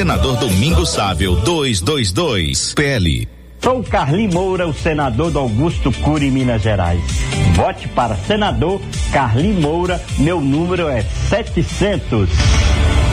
Senador Domingos Sávio, 222. PL. Sou Carli Moura, o senador do Augusto Cury, Minas Gerais. Vote para senador Carli Moura, meu número é 700.